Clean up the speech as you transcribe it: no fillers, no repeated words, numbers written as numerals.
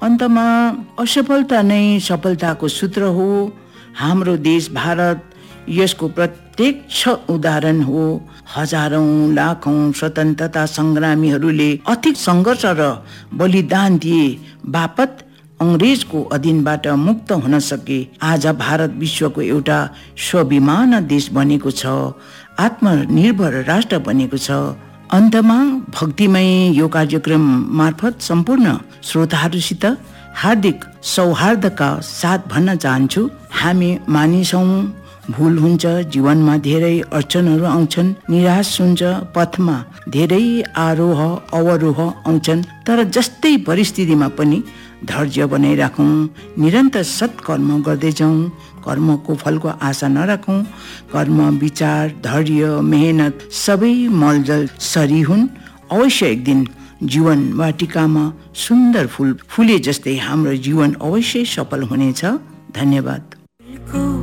अन्तमा असफलता नै सफलताको सूत्र हो। हाम्रो देश भारत यसको प्रत्यक्ष उदाहरण हो। हजारौं लाखौं स्वतन्त्रता संग्रामीहरूले अथिक सङ्घर्ष र बलिदान दिए बापत अंग्रेजको अधीनबाट मुक्त हुन सके। आज भारत विश्वको एउटा स्वाभिमान देश बनेको छ, आत्मनिर्भर राष्ट्र बनेको छ। अन्तमा भक्तिमय यो कार्यक्रम मार्फत सम्पूर्ण श्रोताहरूसित हार्दिक सौहार्दका साथ भन्न चाहन्छु, हामी मानिसौं, भूल हुन्छ, जीवनमा धेरै अडचनहरू आउँछन्, निराश हुन्छ, पथमा धेरै आरोह अवरोह आउँछन्। तर जस्तै परिस्थितिमा पनि धैर्य बनाइराखौँ, निरन्तर सत्कर्म गर्दै जाउँ, कर्मको फलको आशा नराखौँ। कर्म, विचार, धैर्य, मेहनत सबै मलजल सरी हुन्। अवश्य एक दिन जीवन वाटिकामा सुन्दर फूल फुले जस्तै हाम्रो जीवन अवश्य सफल हुनेछ। धन्यवाद।